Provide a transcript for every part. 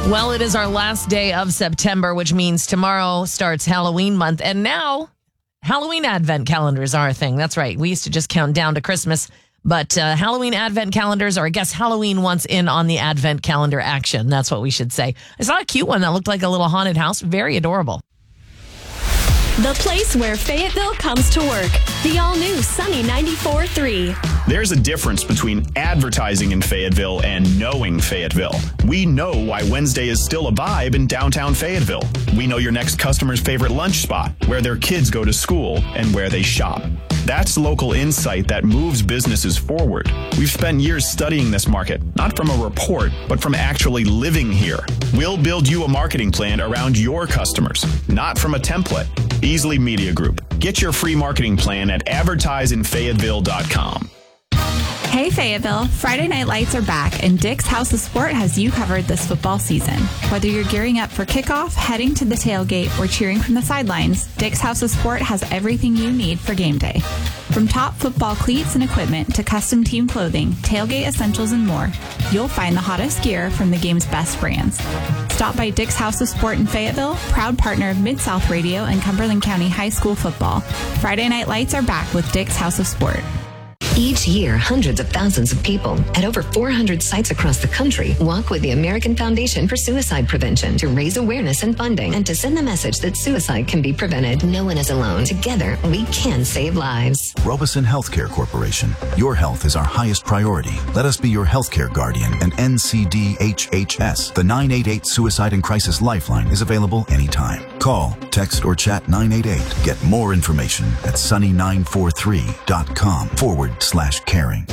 Well, it is our last day of September, which means tomorrow starts Halloween month. And now Halloween advent calendars are a thing. That's right. We used to just count down to Christmas. But Halloween advent calendars, or I guess Halloween wants in on the advent calendar action. That's what we should say. I saw a cute one that looked like a little haunted house. Very adorable. The place where Fayetteville comes to work. The all-new Sunny 94.3. There's a difference between advertising in Fayetteville and knowing Fayetteville. We know why Wednesday is still a vibe in downtown Fayetteville. We know your next customer's favorite lunch spot, where their kids go to school and where they shop. That's local insight that moves businesses forward. We've spent years studying this market, not from a report, but from actually living here. We'll build you a marketing plan around your customers, not from a template. Easley Media Group. Get your free marketing plan at advertiseinfayetteville.com. Hey Fayetteville, Friday Night Lights are back, and Dick's House of Sport has you covered this football season. Whether you're gearing up for kickoff, heading to the tailgate, or cheering from the sidelines, Dick's House of Sport has everything you need for game day. From top football cleats and equipment to custom team clothing, tailgate essentials, and more, you'll find the hottest gear from the game's best brands. Stop by Dick's House of Sport in Fayetteville, proud partner of Mid-South Radio and Cumberland County High School football. Friday Night Lights are back with Dick's House of Sport. Each year, hundreds of thousands of people at over 400 sites across the country walk with the American Foundation for Suicide Prevention to raise awareness and funding and to send the message that suicide can be prevented. No one is alone. Together, we can save lives. Robeson Healthcare Corporation. Your health is our highest priority. Let us be your healthcare guardian and NCDHHS. The 988 Suicide and Crisis Lifeline is available anytime. Call, text, or chat 988. Get more information at sunny943.com/caring.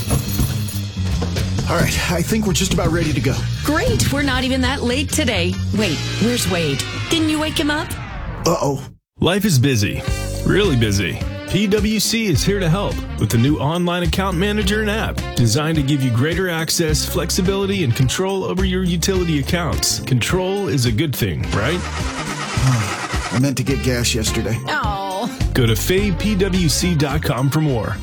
All right, I think we're just about ready to go. Great, we're not even that late today. Wait, where's Wade? Didn't you wake him up? Uh-oh. Life is busy, really busy. PwC is here to help with the new online account manager and app designed to give you greater access, flexibility, and control over your utility accounts. Control is a good thing, right? I meant to get gas yesterday. Oh. Go to faypwc.com for more.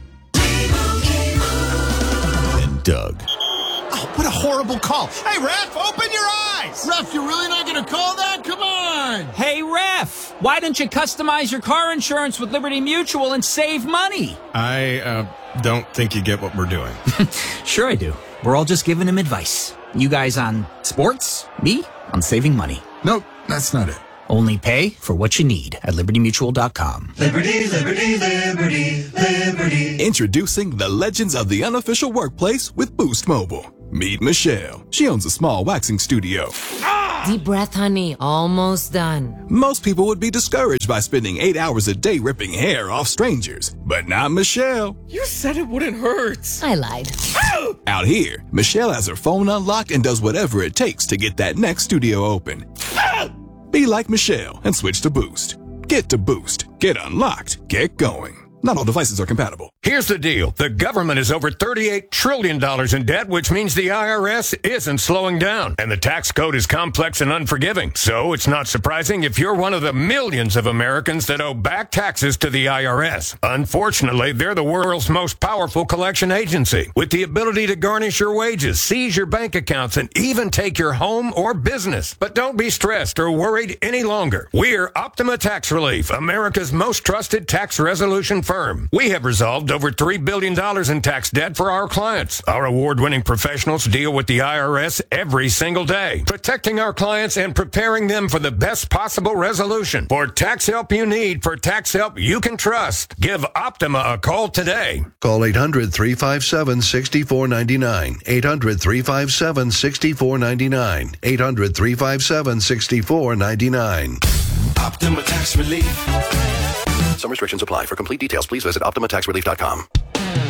And Doug. Oh, what a horrible call. Hey, Ref, open your eyes. Ref, you're really not going to call that? Come on. Hey, Ref, why don't you customize your car insurance with Liberty Mutual and save money? I don't think you get what we're doing. Sure I do. We're all just giving him advice. You guys on sports, me on saving money. Nope, that's not it. Only pay for what you need at libertymutual.com. Liberty, liberty, liberty, liberty. Introducing the legends of the unofficial workplace with Boost Mobile. Meet Michelle. She owns a small waxing studio. Deep breath, honey. Almost done. Most people would be discouraged by spending 8 hours a day ripping hair off strangers. But not Michelle. You said it wouldn't hurt. I lied. Out here, Michelle has her phone unlocked and does whatever it takes to get that next studio open. Be like Michelle and switch to Boost. Get to Boost. Get unlocked. Get going. Not all devices are compatible. Here's the deal. The government is over $38 trillion in debt, which means the IRS isn't slowing down. And the tax code is complex and unforgiving. So it's not surprising if you're one of the millions of Americans that owe back taxes to the IRS. Unfortunately, they're the world's most powerful collection agency, with the ability to garnish your wages, seize your bank accounts, and even take your home or business. But don't be stressed or worried any longer. We're Optima Tax Relief, America's most trusted tax resolution firm. We have resolved over $3 billion in tax debt for our clients. Our award-winning professionals deal with the IRS every single day, protecting our clients and preparing them for the best possible resolution. For tax help you need, for tax help you can trust, give Optima a call today. Call 800-357-6499. 800-357-6499. 800-357-6499. Optima Tax Relief. Some restrictions apply. For complete details, please visit OptimaTaxRelief.com.